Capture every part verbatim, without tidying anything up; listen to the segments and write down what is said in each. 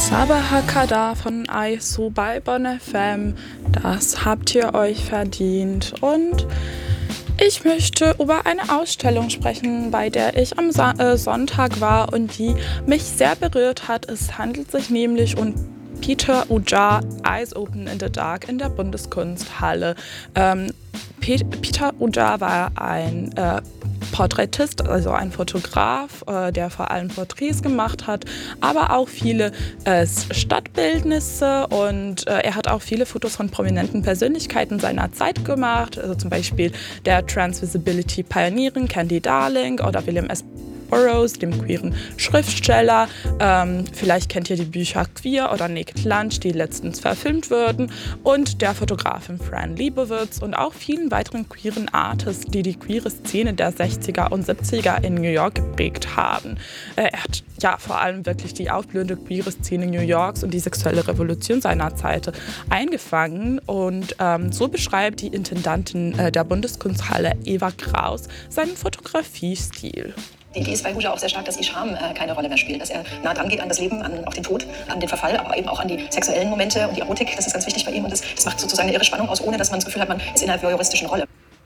Sabahakada von I So bei Bonn F M. Das habt ihr euch verdient. Und ich möchte über eine Ausstellung sprechen, bei der ich am Sa- äh, Sonntag war und die mich sehr berührt hat. Es handelt sich nämlich um Peter Ujar, Eyes Open in the Dark in der Bundeskunsthalle. Ähm, Pe- Peter Ujar war ein äh, Porträtist, also ein Fotograf, äh, der vor allem Porträts gemacht hat, aber auch viele äh, Stadtbildnisse, und äh, er hat auch viele Fotos von prominenten Persönlichkeiten seiner Zeit gemacht, also zum Beispiel der Transvisibility Pionierin Candy Darling oder William S. Burroughs, dem queeren Schriftsteller. Ähm, vielleicht kennt ihr die Bücher Queer oder Naked Lunch, die letztens verfilmt wurden, und der Fotografin Fran Lebowitz und auch vielen weiteren queeren Artists, die die queere Szene der sechziger und siebziger in New York geprägt haben. Äh, er hat ja vor allem wirklich die aufblühende queere Szene New Yorks und die sexuelle Revolution seiner Zeit eingefangen, und ähm, so beschreibt die Intendantin äh, der Bundeskunsthalle Eva Kraus seinen Fotografiestil. Die Idee ist bei Ujar auch sehr stark, dass die Scham äh, keine Rolle mehr spielt, dass er nah dran geht an das Leben, an auch den Tod, an den Verfall, aber eben auch an die sexuellen Momente und die Erotik. Das ist ganz wichtig bei ihm, und das, das macht sozusagen eine irre Spannung aus, ohne dass man das Gefühl hat, man ist in einer voyeuristischen Rolle.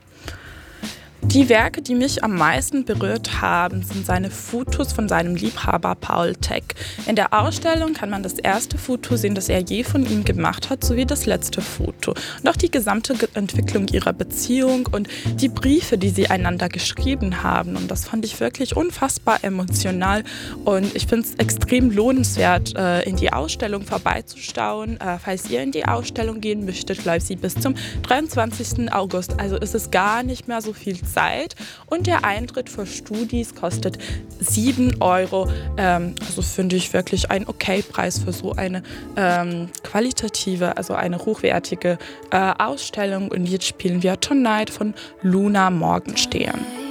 Die Werke, die mich am meisten berührt haben, sind seine Fotos von seinem Liebhaber Paul Thek. In der Ausstellung kann man das erste Foto sehen, das er je von ihm gemacht hat, sowie das letzte Foto. Und auch die gesamte Entwicklung ihrer Beziehung und die Briefe, die sie einander geschrieben haben. Und das fand ich wirklich unfassbar emotional. Und ich finde es extrem lohnenswert, äh, in die Ausstellung vorbeizuschauen. Äh, falls ihr in die Ausstellung gehen möchtet, läuft sie bis zum dreiundzwanzigsten August. Also ist es gar nicht mehr so viel Zeit. Und der Eintritt für Studis kostet sieben Euro. Ähm, also finde ich wirklich ein okay Preis für so eine ähm, qualitative, also eine hochwertige äh, Ausstellung. Und jetzt spielen wir Tonight von Luna Morgenstern.